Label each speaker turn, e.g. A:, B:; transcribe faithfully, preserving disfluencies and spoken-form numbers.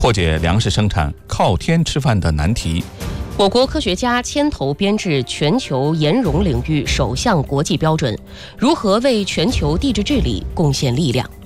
A: 破解粮食生产靠天吃饭的难题。
B: 我国科学家牵头编制全球盐融领域首项国际标准，如何为全球地质治理贡献力量？